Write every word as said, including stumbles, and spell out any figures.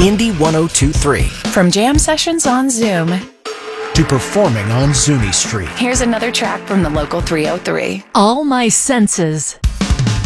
Indy one oh two point three. From jam sessions on Zoom To performing on Zuni Street. Here's another track from the local three oh three. All My Senses.